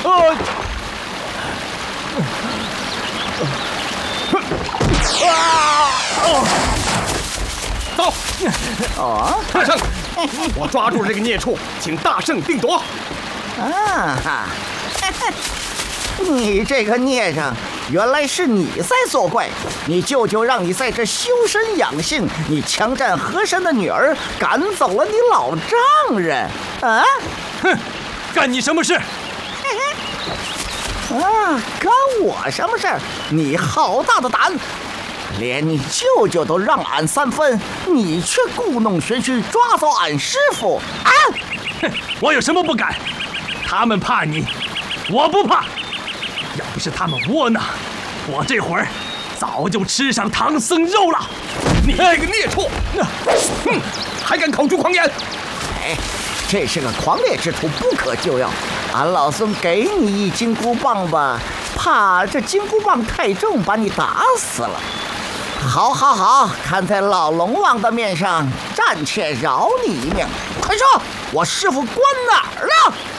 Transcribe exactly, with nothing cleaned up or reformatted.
走！ 哦， 大圣，我抓住了这个孽畜，请大圣定夺。 啊哈！你这个孽障，原来是你在作怪！你舅舅让你在这修身养性，你强占和珅的女儿，赶走了你老丈人。啊！ 哼，干你什么事？ 啊，干我什么事儿？你好大的胆！连你舅舅都让俺三分，你却故弄玄虚，抓走俺师傅！啊！ 哼，我有什么不敢？他们怕你，我不怕。要不是他们窝囊，我这会儿早就吃上唐僧肉了。 你这个孽畜，哼，还敢口出狂言！ 哎，这是个狂烈之徒，不可救药。俺老孙给你一金箍棒吧，怕这金箍棒太重，把你打死了。好，好，好，看在老龙王的面上，暂且饶你一命。快说，我师傅关哪儿了？